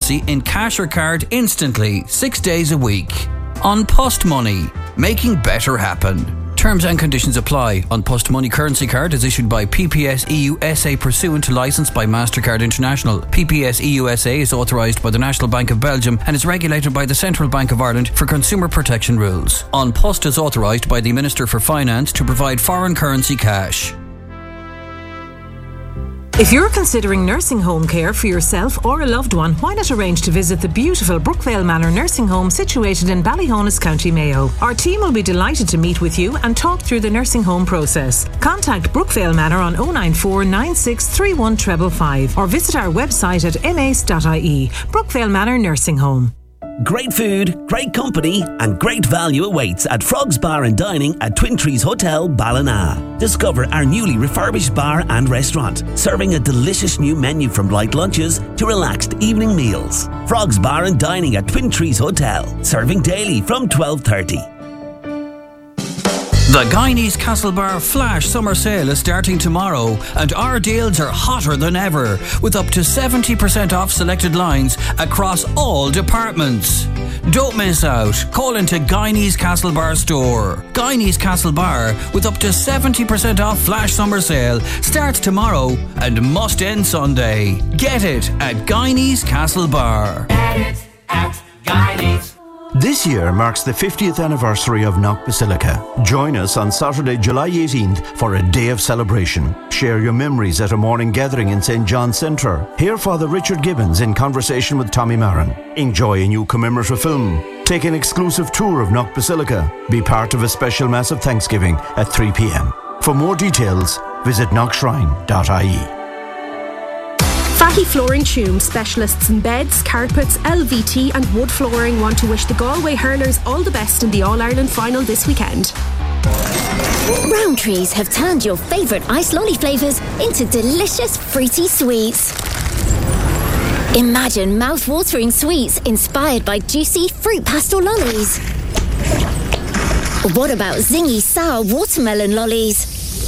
currency in cash or card instantly, 6 days a week. On Post Money, making better happen. Terms and conditions apply. On Post Money currency card is issued by PPS EU SA pursuant to licence by MasterCard International. PPS EU SA is authorised by the National Bank of Belgium and is regulated by the Central Bank of Ireland for consumer protection rules. On Post is authorised by the Minister for Finance to provide foreign currency cash. If you're considering nursing home care for yourself or a loved one, why not arrange to visit the beautiful Brookvale Manor Nursing Home situated in Ballyhonus, County Mayo. Our team will be delighted to meet with you and talk through the nursing home process. Contact Brookvale Manor on 094 9631 555 or visit our website at mace.ie. Brookvale Manor Nursing Home. Great food, great company and great value awaits at Frogs Bar and Dining at Twin Trees Hotel, Ballina. Discover our newly refurbished bar and restaurant, serving a delicious new menu from light lunches to relaxed evening meals. Frogs Bar and Dining at Twin Trees Hotel, serving daily from 12:30. The Guineas Castlebar Flash Summer Sale is starting tomorrow and our deals are hotter than ever with up to 70% off selected lines across all departments. Don't miss out. Call into Guineas Castlebar store. Guineas Castlebar with up to 70% off Flash Summer Sale starts tomorrow and must end Sunday. Get it at Guineas Castlebar. Get it at Guineas. This year marks the 50th anniversary of Knock Basilica. Join us on Saturday, July 18th for a day of celebration. Share your memories at a morning gathering in St. John's Centre. Hear Father Richard Gibbons in conversation with Tommy Marin. Enjoy a new commemorative film. Take an exclusive tour of Knock Basilica. Be part of a special Mass of Thanksgiving at 3 p.m. For more details, visit knockshrine.ie. Fatty Flooring Tume, specialists in beds, carpets, LVT and wood flooring, want to wish the Galway hurlers all the best in the All-Ireland final this weekend. Rowntree's have turned your favourite ice lolly flavours into delicious fruity sweets. Imagine mouth-watering sweets inspired by juicy fruit pastel lollies. What about zingy sour watermelon lollies?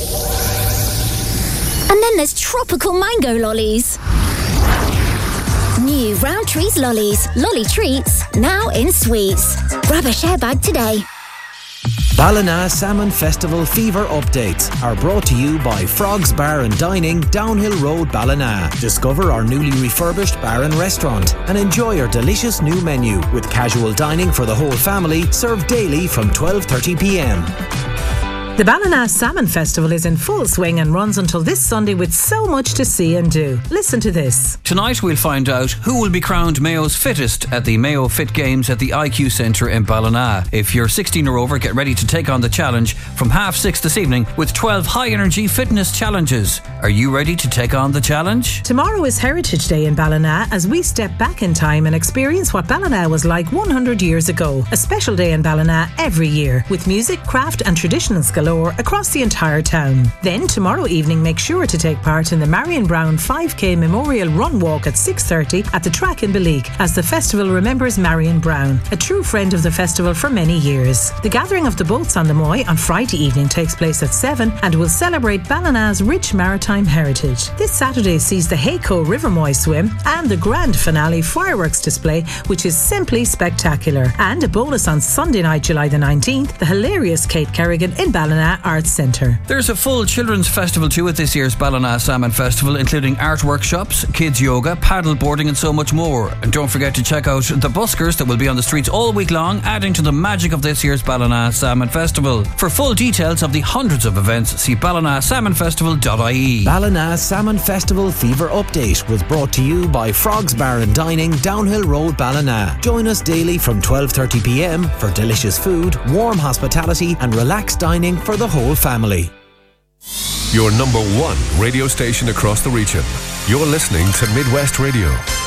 And then there's tropical mango lollies. New Rowntree's Lollies, Lolly Treats, now in sweets. Grab a share bag today. Ballina Salmon Festival Fever updates are brought to you by Frogs Bar and Dining, Downhill Road, Ballina. Discover our newly refurbished bar and restaurant and enjoy our delicious new menu with casual dining for the whole family, served daily from 12:30 p.m. The Ballina Salmon Festival is in full swing and runs until this Sunday with so much to see and do. Listen to this. Tonight we'll find out who will be crowned Mayo's fittest at the Mayo Fit Games at the IQ Centre in Ballina. If you're 16 or over, get ready to take on the challenge from 6:30 this evening with 12 high-energy fitness challenges. Are you ready to take on the challenge? Tomorrow is Heritage Day in Ballina as we step back in time and experience what Ballina was like 100 years ago. A special day in Ballina every year with music, craft and traditional galore across the entire town. Then tomorrow evening, make sure to take part in the Marion Brown 5K Memorial Run Walk at 6:30 at the track in Beleak as the festival remembers Marion Brown, a true friend of the festival for many years. The gathering of the boats on the Moy on Friday evening takes place at 7 and will celebrate Ballina's rich maritime heritage. This Saturday sees the Hayco River Moy swim and the grand finale fireworks display, which is simply spectacular. And a bonus on Sunday night, July the 19th, the hilarious Kate Kerrigan in Ballina Arts Centre. There's a full children's festival too at this year's Ballina Salmon Festival, including art workshops, kids yoga, paddle boarding and so much more. And don't forget to check out the buskers that will be on the streets all week long, adding to the magic of this year's Ballina Salmon Festival. For full details of the hundreds of events, see ballinasalmonfestival.ie. Ballina Salmon Festival Fever Update was brought to you by Frogs Bar and Dining, Downhill Road, Ballina. Join us daily from 12:30 p.m. for delicious food, warm hospitality and relaxed dining for the whole family. Your number one radio station across the region. You're listening to Midwest Radio.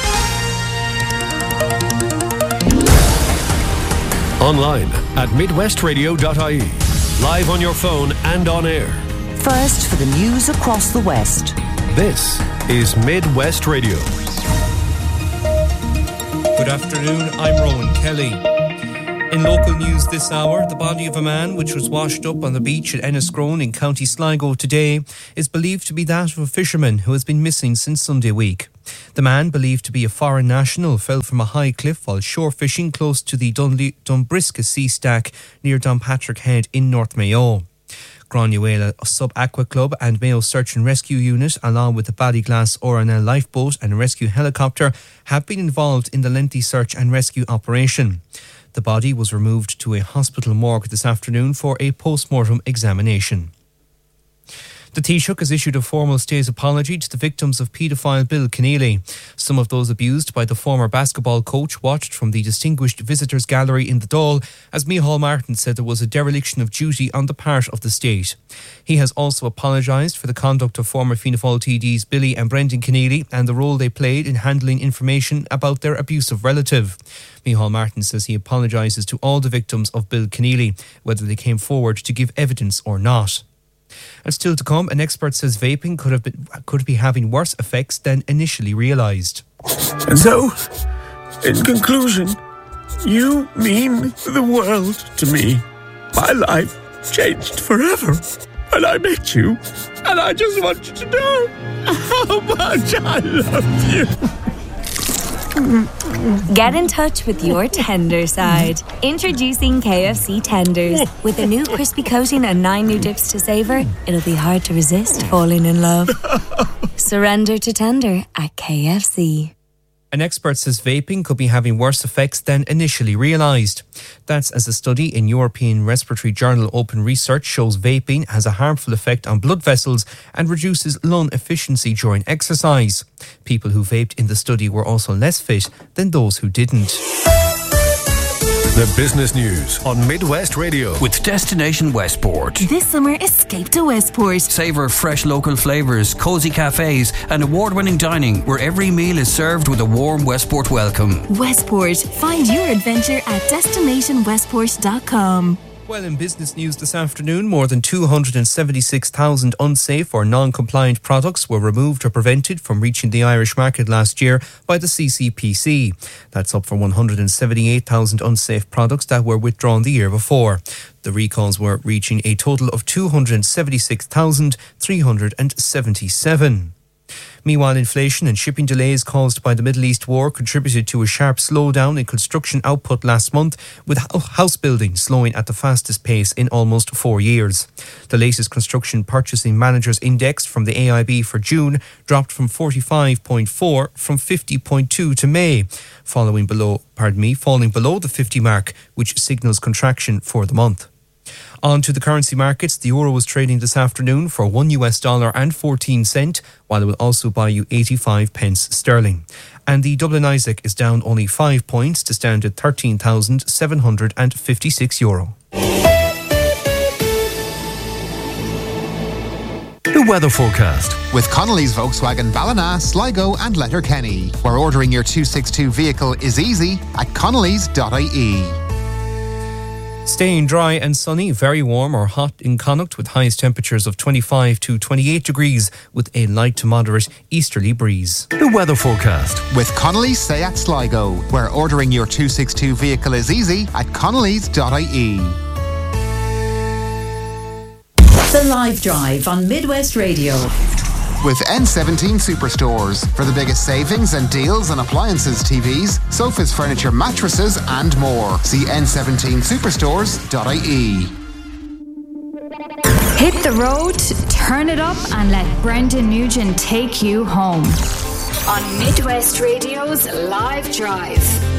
Online at midwestradio.ie. Live on your phone and on air. First for the news across the West. This is Midwest Radio. Good afternoon, I'm Rowan Kelly. In local news this hour, the body of a man which was washed up on the beach at Enniscrone in County Sligo today is believed to be that of a fisherman who has been missing since Sunday week. The man, believed to be a foreign national, fell from a high cliff while shore fishing close to the Dunbrisca Sea Stack near Downpatrick Head in North Mayo. Granuela Sub-Aqua Club and Mayo Search and Rescue Unit, along with the Ballyglass RNL lifeboat and a rescue helicopter, have been involved in the lengthy search and rescue operation. The body was removed to a hospital morgue this afternoon for a post-mortem examination. The Taoiseach has issued a formal state apology to the victims of paedophile Bill Keneally. Some of those abused by the former basketball coach watched from the distinguished visitors gallery in the Dáil as Micheál Martin said there was a dereliction of duty on the part of the state. He has also apologised for the conduct of former Fianna Fáil TDs Billy and Brendan Keneally and the role they played in handling information about their abusive relative. Micheál Martin says he apologises to all the victims of Bill Keneally, whether they came forward to give evidence or not. And still to come, an expert says vaping could be having worse effects than initially realised. And so, in conclusion, you mean the world to me. My life changed forever when I met you, and I just want you to know how much I love you. Get in touch with your tender side. Introducing KFC Tenders. With a new crispy coating and 9 new dips to savour, it'll be hard to resist falling in love. Surrender to tender at KFC. An expert says vaping could be having worse effects than initially realised. That's as a study in European Respiratory Journal Open Research shows vaping has a harmful effect on blood vessels and reduces lung efficiency during exercise. People who vaped in the study were also less fit than those who didn't. The business news on Midwest Radio. With Destination Westport. This summer, escape to Westport. Savour fresh local flavours, cosy cafes and award-winning dining where every meal is served with a warm Westport welcome. Westport. Find your adventure at destinationwestport.com. Well, in business news this afternoon, more than 276,000 unsafe or non-compliant products were removed or prevented from reaching the Irish market last year by the CCPC. That's up from 178,000 unsafe products that were withdrawn the year before. The recalls were reaching a total of 276,377. Meanwhile, inflation and shipping delays caused by the Middle East war contributed to a sharp slowdown in construction output last month, with house building slowing at the fastest pace in almost 4 years. The latest Construction Purchasing Managers Index from the AIB for June dropped from 45.4 from 50.2 to May, falling below the 50 mark, which signals contraction for the month. On to the currency markets. The euro was trading this afternoon for $1 and 14 cents, while it will also buy you 85 pence sterling. And the Dublin Isaac is down only 5 points to stand at €13,756. The weather forecast. With Connolly's Volkswagen Ballina, Sligo and Letterkenny, where ordering your 262 vehicle is easy at connellys.ie. Staying dry and sunny, very warm or hot in Connacht with highest temperatures of 25 to 28 degrees with a light to moderate easterly breeze. The weather forecast. With Connolly's Seat Sligo, where ordering your 262 vehicle is easy at connellys.ie. The Live Drive on Midwest Radio. With N17 Superstores for the biggest savings and deals on appliances, TVs, sofas, furniture, mattresses and more. See n17superstores.ie. Hit the road, turn it up and let Brendan Nugent take you home. On Midwest Radio's Live Drive.